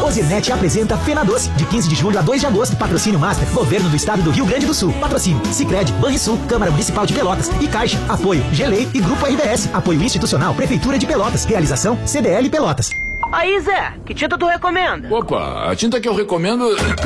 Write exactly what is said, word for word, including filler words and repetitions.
Ozirnet apresenta Fena Doce, de quinze de julho a dois de agosto. Patrocínio Master, Governo do Estado do Rio Grande do Sul. Patrocínio Sicredi, Banrisul, Câmara Municipal de Pelotas e Caixa. Apoio Gelei e Grupo R B S. Apoio institucional, Prefeitura de Pelotas. Realização C D L Pelotas. Aí, Zé, que tinta tu recomenda? Opa, a tinta que eu recomendo...